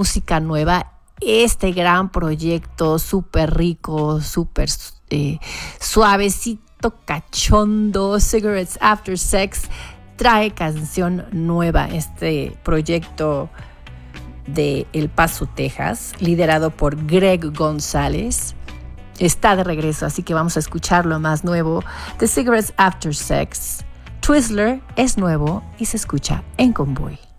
música nueva. Este gran proyecto súper rico, súper suavecito, cachondo, Cigarettes After Sex, trae canción nueva. Este proyecto de El Paso, Texas, liderado por Greg González, está de regreso, así que vamos a escuchar lo más nuevo de Cigarettes After Sex. Twizzler es nuevo y se escucha en Convoy.